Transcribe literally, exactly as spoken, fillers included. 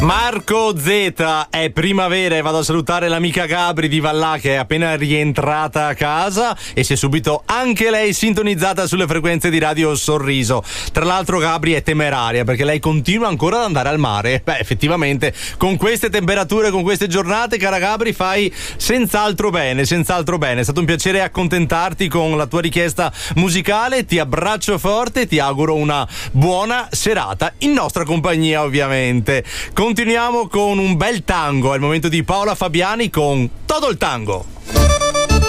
Marco Z, è primavera e vado a salutare l'amica Gabri di Vallà che è appena rientrata a casa e si è subito anche lei sintonizzata sulle frequenze di Radio Sorriso. Tra l'altro Gabri è temeraria perché lei continua ancora ad andare al mare. Beh, effettivamente con queste temperature, con queste giornate, cara Gabri, fai senz'altro bene, senz'altro bene. È stato un piacere accontentarti con la tua richiesta musicale, ti abbraccio forte e ti auguro una buona serata in nostra compagnia, ovviamente. Continuiamo con un bel tango, è il momento di Paola Fabiani con Todo il Tango.